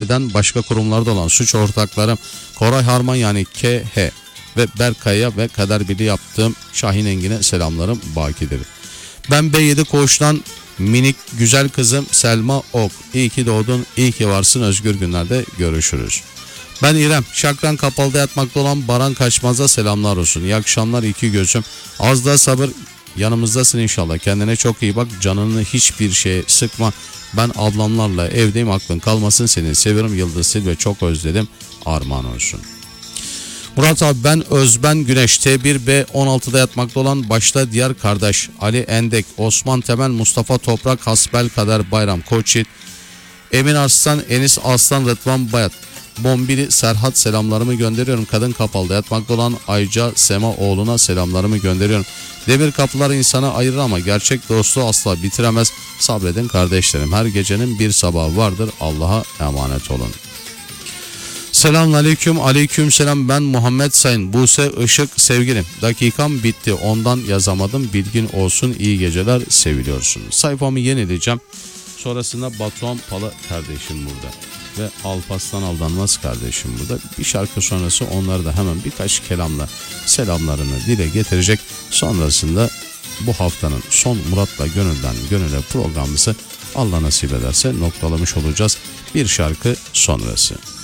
Aileden başka kurumlarda olan suç ortaklarım Koray Harman yani KH ve Berkay'a ve Kader Birliği yaptığım Şahin Engin'e selamlarım bakidir. Ben B7 Koğuş'tan minik güzel kızım Selma Ok. İyi ki doğdun, iyi ki varsın, özgür günlerde görüşürüz. Ben İrem, Şakran Kapalı'da yatmakta olan Baran Kaçmaz'a selamlar olsun. İyi akşamlar iki gözüm. Az daha sabır, yanımızdasın inşallah. Kendine çok iyi bak, canını hiçbir şeye sıkma. Ben ablamlarla evdeyim, aklın kalmasın, seni seviyorum Yıldız Silve, çok özledim, armağan olsun. Murat abi, ben Özben Güneş, T1B 16'da yatmakta olan başta diğer kardeş Ali Endek, Osman Temel, Mustafa Toprak, Hasbel Kader Bayram Koçit, Emin Arslan, Enis Aslan, Rıdvan Bayat, Bombili Serhat selamlarımı gönderiyorum. Kadın Kapalı'da yatmakta olan Ayca Sema oğluna selamlarımı gönderiyorum. Demir kapılar insana ayırır ama gerçek dostluğu asla bitiremez. Sabredin kardeşlerim, her gecenin bir sabahı vardır. Allah'a emanet olun. Selamünaleyküm, aleyküm selam. Ben Muhammed Sayın, Buse Işık sevgilim. Dakikam bitti, ondan yazamadım, bilgin olsun, iyi geceler, seviliyorsun. Sayfamı yenileyeceğim. Sonrasında Batuhan Pala kardeşim burada ve Alparslan Aldanmaz kardeşim burada. Bir şarkı sonrası onları da hemen birkaç kelamla selamlarını dile getirecek. Sonrasında bu haftanın son Murat'la Gönülden Gönüle programımızı Allah nasip ederse noktalamış olacağız. Bir şarkı sonrası.